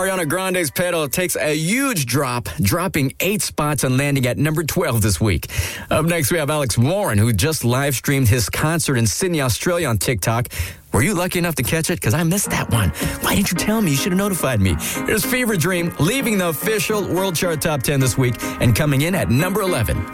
Ariana Grande's Pedal takes a huge drop, dropping 8 spots and landing at number 12 this week. Up next, we have Alex Warren, who just live streamed his concert in Sydney, Australia on TikTok. Were you lucky enough to catch it? Because I missed that one. Why didn't you tell me? You should have notified me. Here's Fever Dream, leaving the official World Chart Top 10 this week and coming in at number 11.